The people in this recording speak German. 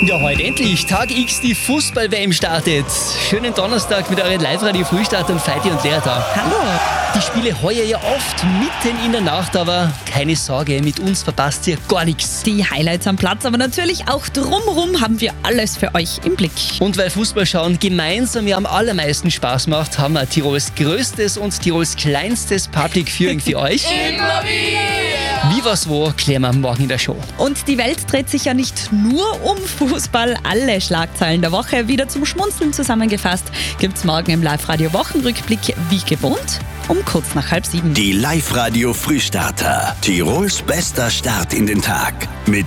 Ja, heute endlich. Tag X, die Fußball-WM startet. Schönen Donnerstag mit euren Live-Radio-Frühstartern Feiti und Lea da. Hallo. Die Spiele heuer ja oft mitten in der Nacht, aber keine Sorge, mit uns verpasst ihr gar nichts. Die Highlights am Platz, aber natürlich auch drumherum haben wir alles für euch im Blick. Und weil Fußballschauen gemeinsam ja am allermeisten Spaß macht, haben wir Tirols größtes und Tirols kleinstes Public Viewing für euch. Immer wieder! Wie was wo, klären wir morgen in der Show. Und die Welt dreht sich ja nicht nur um Fußball. Alle Schlagzeilen der Woche wieder zum Schmunzeln zusammengefasst gibt's morgen im Live-Radio-Wochenrückblick wie gewohnt um kurz nach 6:30. Die Live-Radio Frühstarter. Tirols bester Start in den Tag. Mit